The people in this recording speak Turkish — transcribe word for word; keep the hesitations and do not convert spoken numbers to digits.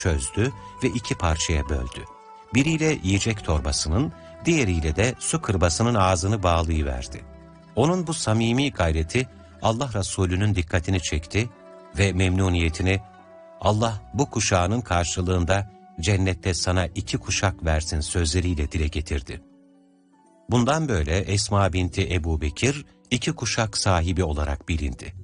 çözdü ve iki parçaya böldü. Biriyle yiyecek torbasının, diğeriyle de su kırbasının ağzını bağlayıverdi. Onun bu samimi gayreti Allah Resulü'nün dikkatini çekti ve memnuniyetini, Allah bu kuşağının karşılığında cennette sana iki kuşak versin sözleriyle dile getirdi. Bundan böyle Esma binti Ebu Bekir iki kuşak sahibi olarak bilindi.